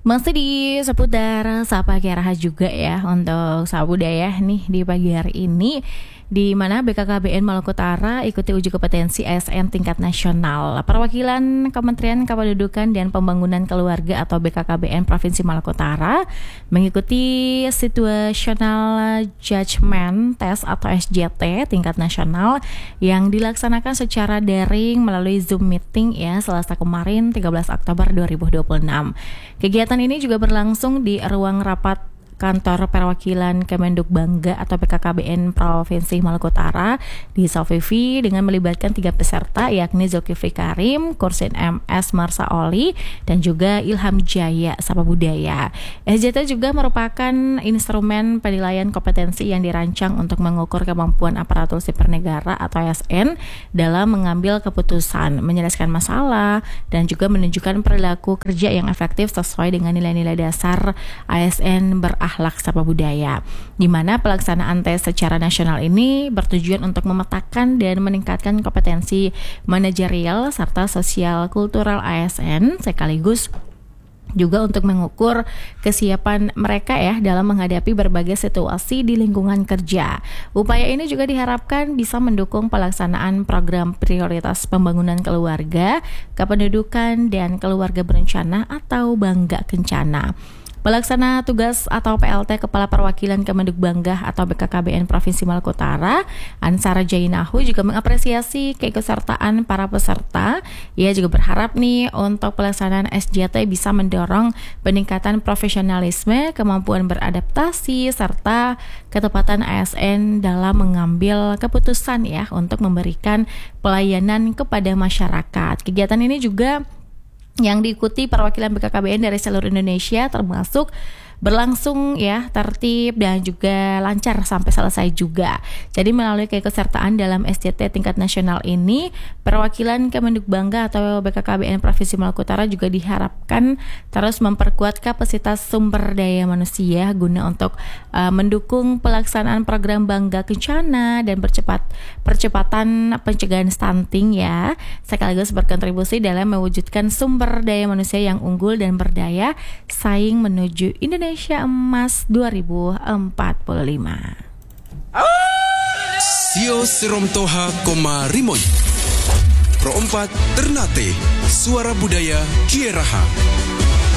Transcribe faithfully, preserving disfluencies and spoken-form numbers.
Masih di seputar Sapa Kiaraha juga ya untuk Sabudaya nih di pagi hari ini, di mana B K K B N Maluku Utara ikuti uji kompetensi A S N tingkat nasional. Perwakilan Kementerian Kependudukan dan Pembangunan Keluarga atau B K K B N Provinsi Maluku Utara mengikuti Situational Judgment Test atau S J T tingkat nasional yang dilaksanakan secara daring melalui Zoom meeting ya Selasa kemarin tiga belas Oktober dua ribu dua puluh enam. Kegiatan ini juga berlangsung di ruang rapat Kantor Perwakilan Kemenduk Bangga atau B K K B N Provinsi Maluku Utara di Salvivi dengan melibatkan tiga peserta yakni Zulkifli Karim, Kursin M S Marsa Oli, dan juga Ilham Jaya Sapa Budaya. S J T juga merupakan instrumen penilaian kompetensi yang dirancang untuk mengukur kemampuan aparatur sipil negara atau A S N dalam mengambil keputusan, menyelesaikan masalah, dan juga menunjukkan perilaku kerja yang efektif sesuai dengan nilai-nilai dasar A S N ber akhlak Sapa Budaya, di mana pelaksanaan tes secara nasional ini bertujuan untuk memetakan dan meningkatkan kompetensi manajerial serta sosial kultural A S N sekaligus juga untuk mengukur kesiapan mereka ya dalam menghadapi berbagai situasi di lingkungan kerja. Upaya ini juga diharapkan bisa mendukung pelaksanaan program prioritas pembangunan keluarga, kependudukan, dan keluarga berencana atau Bangga Kencana. Pelaksana tugas atau P L T Kepala Perwakilan Kemenduk Bangga atau B K K B N Provinsi Maluku Utara, Ansar Jainahu juga mengapresiasi keikutsertaan para peserta. Ia juga berharap nih untuk pelaksanaan S J T bisa mendorong peningkatan profesionalisme, kemampuan beradaptasi, serta ketepatan A S N dalam mengambil keputusan ya untuk memberikan pelayanan kepada masyarakat. Kegiatan ini juga yang diikuti perwakilan B K K B N dari seluruh Indonesia termasuk berlangsung ya tertib dan juga lancar sampai selesai juga. Jadi melalui keikutsertaan dalam S J T tingkat nasional ini, perwakilan Kemenduk Bangga atau B K K B N Provinsi Maluku Utara juga diharapkan terus memperkuat kapasitas sumber daya manusia guna untuk uh, mendukung pelaksanaan program Bangga Kencana dan percepat percepatan pencegahan stunting ya, sekaligus berkontribusi dalam mewujudkan sumber daya manusia yang unggul dan berdaya saing menuju Indonesia Indonesia Emas dua ribu empat puluh lima. Sio Serom Toha Koma Rimoy Pro empat Ternate Suara Budaya Kiaraha.